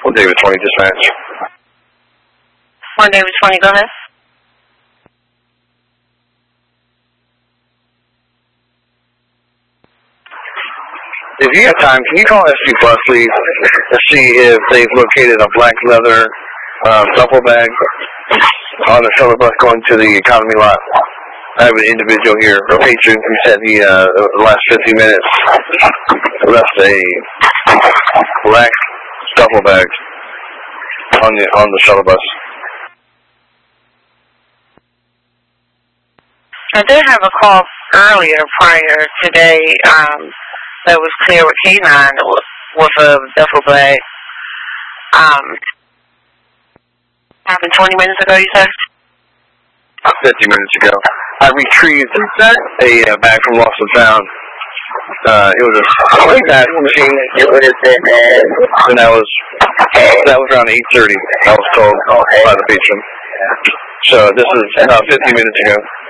David 20 dispatch. 1 David 20, go ahead. If you have time, can you call SG Plus, please, to see if they've located a black leather duffel bag on the shuttle bus going to the economy lot? I have an individual here, a patron, who said he, the last 50 minutes, left a black duffel bag on the shuttle bus. I did have a call earlier, prior today, that was clear with K9 with a duffel bag. Happened 20 minutes ago, you said? 50 minutes ago. I retrieved a bag from Lost and Found. It was a way back machine. And that was around 8:30, I was told by the patron. So this is about 50 minutes ago.